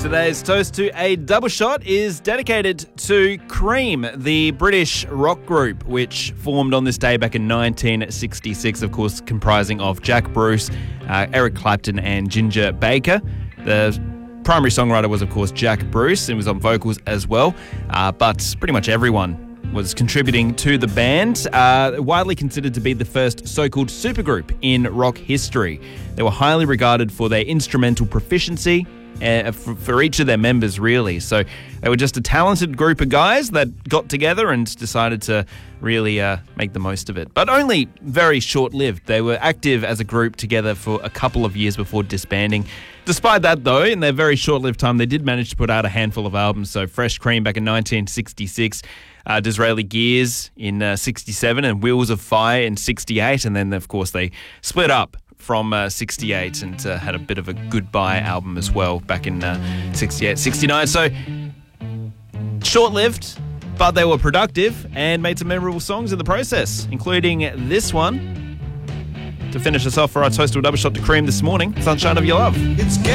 Today's toast to a double shot is dedicated to Cream, the British rock group, which formed on this day back in 1966, of course, comprising of Jack Bruce, Eric Clapton and Ginger Baker. The primary songwriter was, of course, Jack Bruce and was on vocals as well, but pretty much everyone was contributing to the band, widely considered to be the first so-called supergroup in rock history. They were highly regarded for their instrumental proficiency, for each of their members, really. So they were just a talented group of guys that got together and decided to really make the most of it. But only very short-lived. They were active as a group together for a couple of years before disbanding. Despite that, though, in their very short-lived time, they did manage to put out a handful of albums. So Fresh Cream back in 1966, Disraeli Gears in 67, and Wheels of Fire in 68. And then, of course, they split up from 68 and had a bit of a goodbye album as well back in 68, 69. So short-lived, but they were productive and made some memorable songs in the process, including this one to finish us off for our toast to a double shot to Cream this morning, Sunshine of Your Love. It's